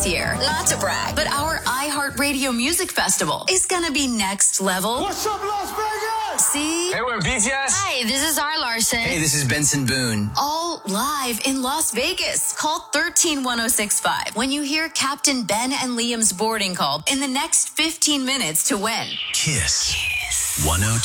this year. Not to brag, but our iHeartRadio Music Festival is gonna be next level. What's up, Las Vegas? See? Hey, we're BTS. Hi, this is R. Larson. Hey, this is Benson Boone. All live in Las Vegas. Call 131065 when you hear Captain Ben and Liam's boarding call in the next 15 minutes to win. Kiss 102.